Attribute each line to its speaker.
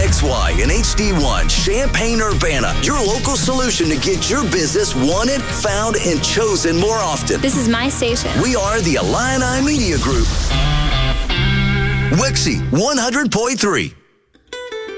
Speaker 1: WXY and HD1, Champaign-Urbana, your local solution to get your business wanted, found, and chosen more often.
Speaker 2: This is my station.
Speaker 1: We are the Illini Media Group. WXY 100.3.